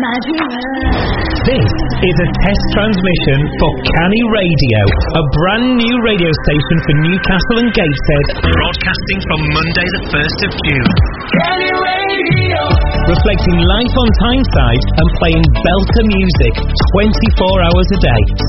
This is a test transmission for Canny Radio, a brand new radio station for Newcastle and Gateshead, broadcasting from Monday the 1st of June. Canny Radio! Reflecting life on Tyneside and playing belter music 24 hours a day,